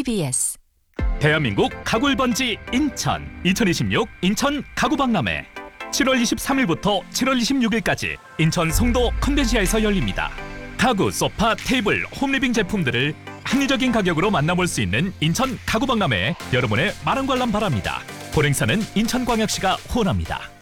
TBS 대한민국 가구 1번지 인천 2026 인천 가구박람회 7월 23일부터 7월 26일까지 인천 송도 컨벤시아에서 열립니다. 가구, 소파, 테이블, 홈리빙 제품들을 합리적인 가격으로 만나볼 수 있는 인천 가구박람회에 여러분의 많은 관람 바랍니다. 본행사는 인천광역시가 후원합니다.